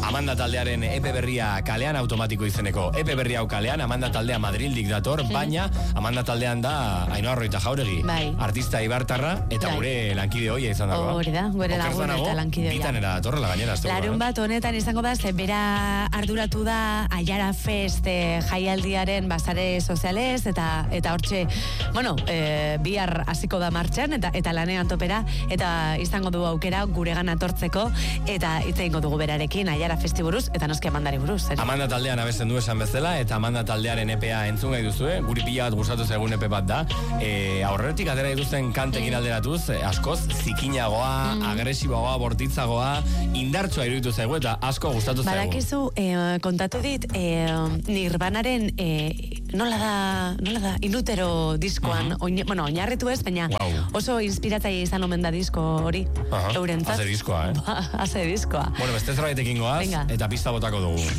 Amanda taldearen EP berria kalean automatiko izeneko. EP berria hau kalean, Amanda taldea Madrildik dator, baina Amanda taldean da Ainhoa Arroita Jauregi, artista ibartarra, eta gure lankide hoia izan dago. Hori da, gure lagun eta lankide hoia. Bitanera datorrela gainera. Larun bat honetan izango da, bera arduratu da Aiara Fest jaialdiaren basare sozialez, eta hortxe, bueno, bihar hasiko da martxan, eta lanean topera, eta izango du aukera guregan atortzeko, eta hitz egingo dugu berarekin Aiara Festi buruz, eta noski Amandari buruz. Amanda taldean abesten du esan bezala, eta Amanda taldearen EPA entzun gai duzue, guri pila bat gustatu zaigun EP bat da, aurretik atera dituzten kantekin alderatuz, askoz zikinagoa, agresiboagoa, bortitzagoa, indartsua iruditu zaigu, eta asko gustatu zaigu. Badakizu, kontatu dit, Nirvanaren, nola da, Inutero diskoan, oinarritu ez, baina oso inspiratzaile izan omen da disko hori, eurentzat. Haze diskoa, Haze diskoa. Bueno, beste zerbaitekin goaz, eta pista botako dugu.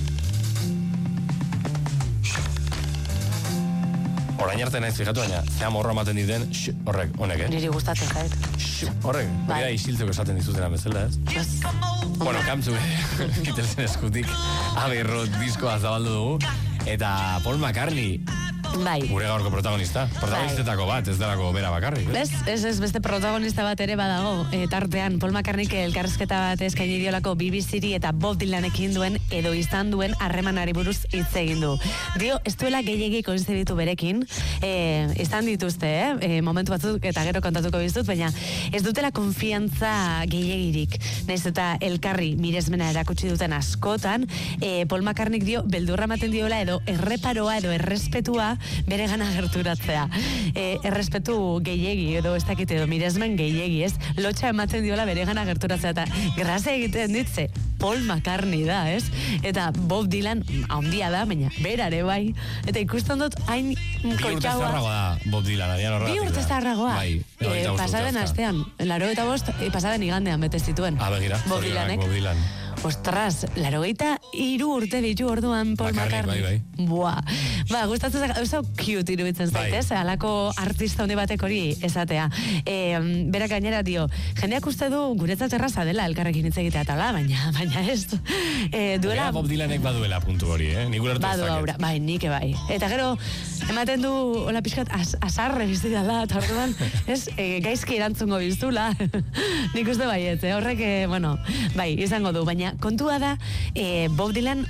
Orain arte naiz fijatu, baina zea morro ematen diten, horrek, honek, Niri gustatzen zait. Horrek, hori da isiltzeko esaten dizutena bezala, ez? Bueno, kamtzu, Beatlesen eskutik, Abbey Road diskoa zabaldu dugu, eta Paul McCartney, gure gaurko protagonista. Protagonistetako bat, ez delako bera bakarrik. Ez, beste protagonista bat ere badago. Tartean, Paul McCartneyk elkarrizketa bat eskaini diolako BBC-ri eta Bob Dylanekin duen edo izan duen harremanari buruz hitz egin du. Dio, ez duela gehiegi koinziditu berekin, izan dituzte, momentu batzuk eta gero kontatuko biztut, baina ez dutela konfiantza gehiegirik. Naiz eta elkarri miresmena erakutsi duten askotan, Paul McCartneyk dio, beldurra ematen diola edo erreparoa edo errespetua bere gana gerturatzea. Errespetu gehiegi edo ez dakit edo miresmen gehiegi, ez? Lotxa ematen diola bere gana gerturatzea eta grazia egiten ditze Paul McCartney da, ez? Eta Bob Dylan handia da, baina berare bai. Eta ikusten dut hain koltxagoa. Bi urte zarragoa da Bob Dylan, adian horregatik. Bi urte zarragoa. Pasaden astean, 85, pasaden igandean bete zituen. Begira, Bob Dylanek. Ostras, 83 urte ditu orduan Paul McCartney. Bai. Buah. Gustatzen zaiz, oso cute iruditzen zaitez, halako artista handi batek hori esatea. Berak gainera dio, jendeak uste du guretzat erraza dela elkarrekin hitz egitea tala, baina ez. Duela Bob Dylanek baduela puntu hori, nik ulertu zaket. Bai, nik bai. Eta gero, ematen du, hola pixkat, asarre biztida da, eta orduan, ez, gaizki erantzungo biztula. Nik uste baiet, horrek, bueno, bai, izango du, baina kontua da, Bob Dylan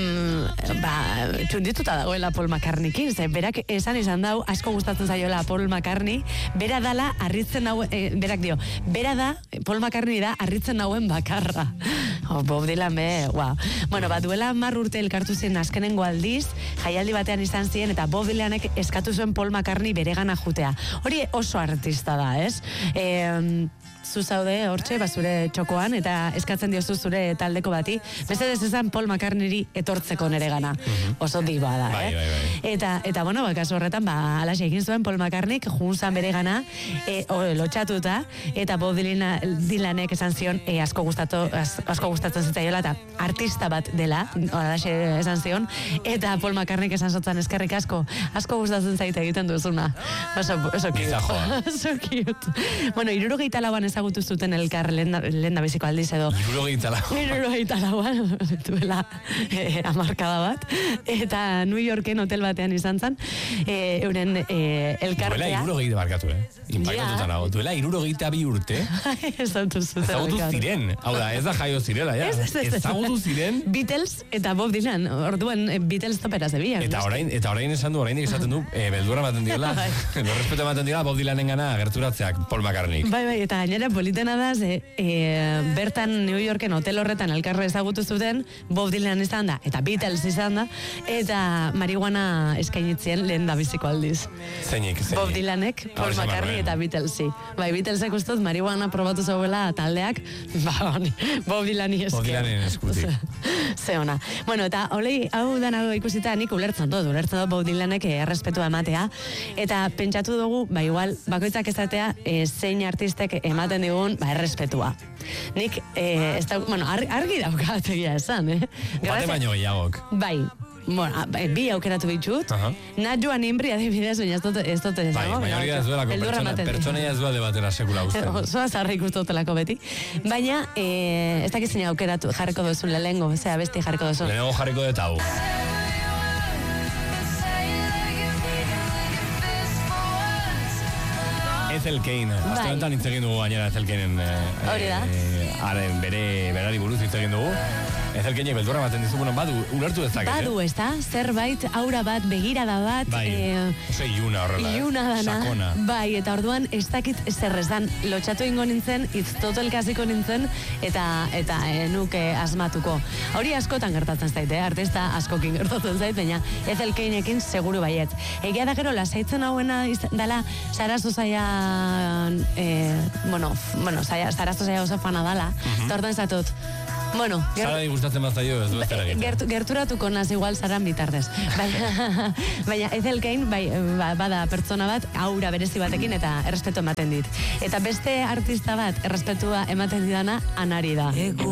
txundituta dagoela Paul McCartneykin, ze berak esan izan dau, asko gustatzen zaiola Paul McCartney, bera dala arritzen nauen, berak dio, bera da, Paul McCartney da arritzen nauen bakarra. Bob Dylan Bueno, duela 10 urte elkartu zen azkenengo aldiz, jaialdi batean izan ziren, eta Bob Dylanek eskatu zuen Paul McCartney beregana jutea. Hori oso artista da, ez? Zu zaude hortxe, zure txokoan, eta eskatzen diozu zure taldeko bati, mesedez esan Paul McCartneyri etortzeko nere gana. Oso diba da, Eta, bueno, kasu horretan, alaxe egin zuen Paul McCartneyk, junzan bere gana, lotxatuta, eta Bob Dylanek esan zion, asko gustatzen zitzaiola, eta artista bat dela, alaxe esan zion, eta Paul McCartneyk esan zotzan eskerrik asko gustatzen zaite egiten duzuna. Oso cute. Oso cute. Bueno, 74an ezagutu zuten elkar lehen da biziko aldiz edo. 74an, duela amarkada bat, eta New Yorken hotel batean izan zen, euren elkartea. Duela 70 barkatu, Impakatuta nago. Duela 72 urte. Ezagutu ziren. Hau da, ez da jaio zirela, ja. Ezagutu ziren. Beatles eta Bob Dylan. Orduan Beatles topera zebian. Eta orain esan du, orain esaten du, beldurra ematen diola, respeto ematen diola Bob Dylanen gana gerturatzeak Paul McCartney. Bai, eta gainera politena da, bertan New Yorken hotel horretan elkarre ezagutu zuten, Bob Dylan izan da, eta Beatles izan da, eta marihuana eskainitzien lehen da biziko aldiz. Zeinik. Bob Dylanek, Paul McCartney eta Beatlesi. Bai, Beatlesek ustut marihuana probatu zauela taldeak, Bob Dylani esker. Bob Dylanen eskutik. Ze ona. Bueno, eta hau danago ikusita nik ulertzen dut Bob Dylanek errespetua ematea, eta pentsatu dugu, igual, bakoitzak ezatea zein artistek ematen digun, errespetua. Nik, argi daukat egia esan, Bate baino gehiagok. Bai, bueno, bi aukeratu bitxut. Najoan Imbri adibidez, baina ez dut Bai, maioria ez duelako pertsonaia ez duela debatera sekula usten. Osoa zarrik ustotelako beti. Baina, ez dakiz zein aukeratu jarriko duzun lehengo, zera besti jarriko duzun. Lehengo jarriko dut hau. Ethel Cain. Azte honetan hitz egin dugu gainera Ethel Cainen berari buruz hitz egin dugu. Ethel Cainek beldurra baten dizu, badu, ulertu dezakete. Badu, ez da, zerbait, aura bat, begirada bat. Bai, oso iluna horrela. Iluna dana. Sakona. Bai, eta orduan ez dakit zer ez dan, lotxatu ingo nintzen, iztoto elkaziko nintzen, eta nuke asmatuko. Hori askotan gertatzen zait, artista askokin gertatzen zait, baina Ethel Cainekin seguru baiet. Egia da gero, lasaitzen hauena dala, Sarazu Zaian, Sarazu Zaia oso fana dala, eta orduan zatut, bueno, Sarari gustatzen bazaio ez du ez egiten. Gerturatuko naz igual Saran bitardez. Baina Ethel Cain bada pertsona bat aura berezi batekin eta errespetu ematen dit. Eta beste artista bat errespetua ematen didana Anari da.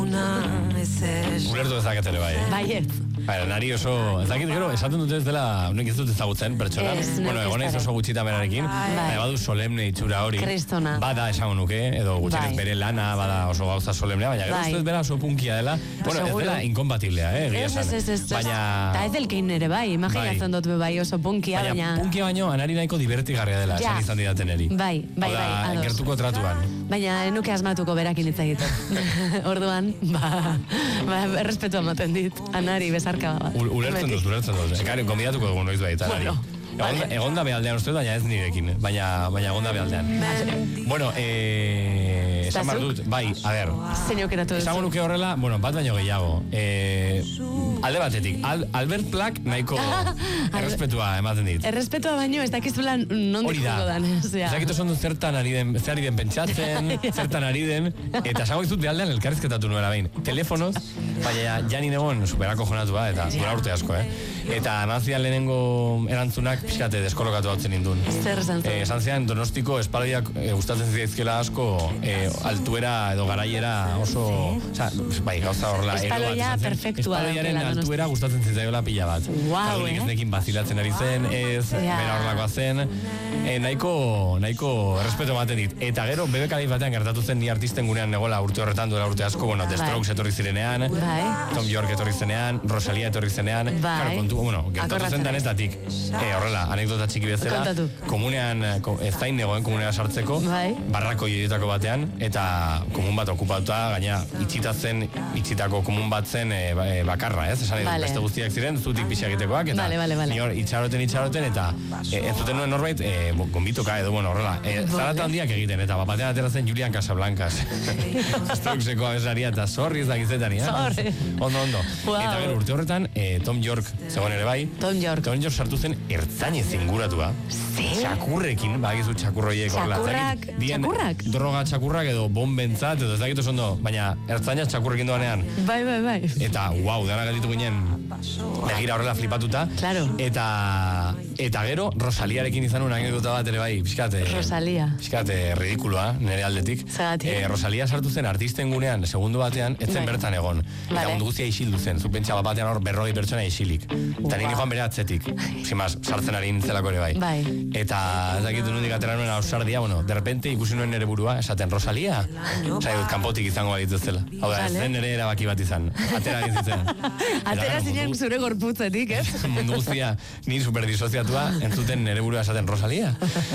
Ulertu dezaketele bai. Baiet. Nari oso, ez dakit gero, esaten dute ez dela, unek ez dut ezagutzen pertsona. Bueno, egonez oso gutxita berarekin, badu solemne itxura hori. Kristona. Bada esango nuke, edo gutxenez bere lana, bada oso gauza solemnea, baina gero ez bera oso punkia dela. Bueno, ez dela inkompatiblea, egia esan. Baina... Ta Ethel Cain ere bai, imaginatzen dut bai oso punkia, baina... Punkia baino, Anari nahiko divertigarria dela, esan izan didaten eri. Bai, ados. Gertuko tratuan. Baina nuke asmatuko berakin hitz egiten. Orduan, errespetua ematen dit, Anari bezarka bat. Ulertzen dut. Ekari, konbidatuko dugu noiz baita, Anari. Egonda behaldean uste dut, baina ez nirekin, baina egonda behaldean. Bueno, esan behar dut, bai, a ber. Zein aukeratu duzu. Esango nuke horrela, bueno, bat baino gehiago. Alde batetik, Albert Plak nahiko errespetua ematen dit. Errespetua baino, ez dakizula nondik jugo dan. Ez dakit oso ondo zertan ari den pentsatzen, zertan ari den, eta esango izut behaldean elkarrizketatu nuela behin. Telefonoz, baina janin egon superako jonatua, eta gura urte asko, Eta eman lehenengo erantzunak pixkate deskolokatu hautzen nindun. Zer esan zen? Esan zian Donostiko espaldiak gustatzen zizkela asko altuera edo garaiera oso... Bai, gauza horrela. Espaldia perfektua. Espaldiaren altuera gustatzen zitzaiola pila bat. Wow, ez nekin bazilatzen ari zen, ez, bera horrelakoa zen. Nahiko errespeto ematen dit. Eta gero, bebekadei batean gertatu zen ni artisten gunean negola urte horretan duela urte asko, bueno, The Strokes etorri zirenean, Tom York etorri zenean, Rosalia etorri zenean, gertatu zen danetatik. Horrela, anekdota txiki bezala, komunean, ez zain negoen komunera sartzeko, barrako joietako batean, eta komun bat okupatuta, gaina itxitako komun bat zen bakarra, ez? Esan beste guztiak ziren, zutik pixa egitekoak, eta ni hor itxaroten, eta ez zuten nuen norbait, gonbituka edo, bueno, horrela, zarata handiak egiten, eta batean ateratzen Julian Casablancas. Strokeseko abesaria, eta sorri ez dakizetan, Ondo. Eta gero, urte horretan, Tom York, zegoen ere bai, Tom York sartu zen ertzainez inguratua. Txakurrekin, bagizu txakurroiek horrela. Txakurrak? Droga txakurrak edo bombentzat, edo ez dakit oso ondo, baina ertzainaz txakurrekin doanean. Bai. Eta, dana gatitu ginen, begira horrela flipatuta. Claro. Eta gero, Rosaliarekin izan una anekdota bat ere bai, pixkate... Rosalia. Pixkate ridikuloa, nire aldetik. Rosalia sartu zen artisten gunean, segundu batean, ez zen bertan egon. Eta mundu guztia isildu zen, zupentsa batean hor 40 pertsona isilik. Eta nire joan bere atzetik. Zimaz, sartzen ari nintzelako ere bai. Eta ez dakitu nondik atera nuen ausardia, de repente ikusi nuen nire burua, esaten Rosalia. Zaigut, kanpotik izango baditzuzela. Hau da, ez zen nire erabaki bat izan. Atera gizitzen. Atera zinen zure gorputzetik, ez? Mundu guztia, ni superdisoziatua, entzuten nire burua esaten Rosalia.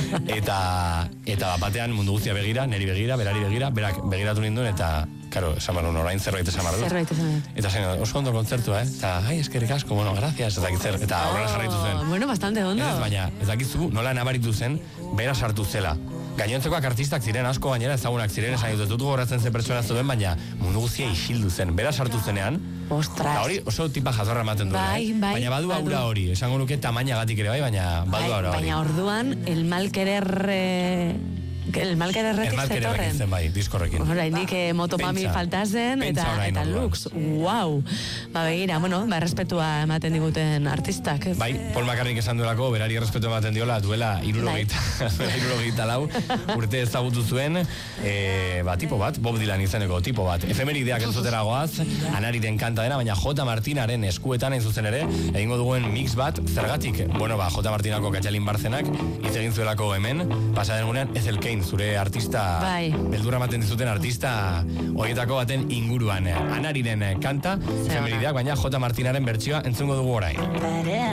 Eta batean mundu guztia begira, niri begira, berari begira, berak begiratu ninduen, eta karo, esan barun, orain zerbait esan barun. Eta zen, oso ondo kontzertua, Eta, eskerrik asko, bueno, gracias, ez dakit zer. Eta horrela jarraitu zen. Bueno, bastante ondo. Baina, ez dakizu, nola nabaritu zen, bera sartu zela. Gainontzekoak artistak ziren asko, gainera ezagunak ziren, esan dut gogoratzen zen pertsona zuen, baina mundu guztia isildu zen. Bera sartu zenean, eta hori oso tipa jazorra ematen du. Baina badu aura hori, esango nuke tamainagatik ere bai, baina badu aura hori. Baina orduan, el mal querer El Malkererretik zetorren. Zen bai, diskorrekin. Oraindik Motomami faltazen eta Lux. Wow. Begira, errespetua ematen diguten artistak. Bai, Paul McCartney esan duelako, berari errespetu ematen diola, duela 74 urte ezagutu zuen, tipo bat, Bob Dylan izeneko tipo bat. Efemerideak entzutera goaz, Anariren kanta dena, baina J. Martinaren eskuetan hain zuzen ere, egingo duguen mix bat, zergatik, J. Martinako Katxalin Barzenak, hitz egin zuelako hemen, pasaden gunean, Ethel Cain, zure artista, beldurra ematen dizuten artista, horietako baten inguruan. Anariren kanta, efemerideak, baina J. Martinaren bertsioa entzungo dugu orain.